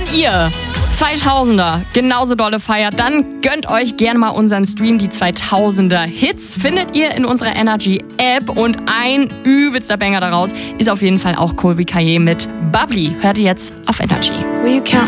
ihr 2000er genauso dolle feiert, dann gönnt euch gerne mal unseren Stream. Die 2000er Hits findet ihr in unserer Energy App und ein übelster Banger daraus ist auf jeden Fall auch Colbie Caillat mit Bubbly. Hört ihr jetzt auf Energy. Will you count